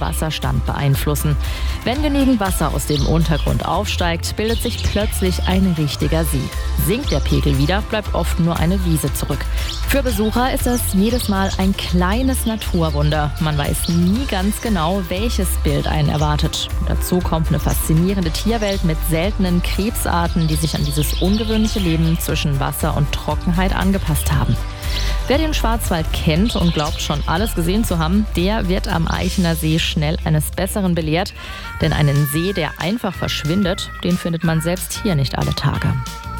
Wasserstand beeinflussen. Wenn genügend Wasser aus dem Untergrund aufsteigt, bildet sich plötzlich ein richtiger See. Sinkt der Pegel wieder, bleibt oft nur eine Wiese zurück. Für Besucher ist das jedes Mal ein kleines Naturwunder. Man weiß nie ganz genau, welches Bild einen erwartet. Dazu kommt eine faszinierende Tierwelt mit seltenen Krebsarten, die sich an dieses ungewöhnliche Leben zwischen Wasser und Trockenheit angepasst haben. Wer den Schwarzwald kennt und glaubt, schon alles gesehen zu haben, der wird am Aichener See schnell eines Besseren belehrt. Denn einen See, der einfach verschwindet, den findet man selbst hier nicht alle Tage.